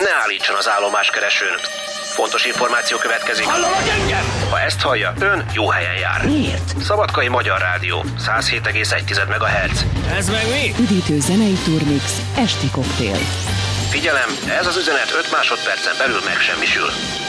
Ne állítson az állomáskeresőn. Fontos információ következik. Hallanak engem? Ha ezt hallja, ön jó helyen jár. Miért? Szabadkai Magyar Rádió, 107,1 MHz. Ez meg mi? Üdítő zenei turmix, esti koktél. Figyelem, ez az üzenet 5 másodpercen belül megsemmisül.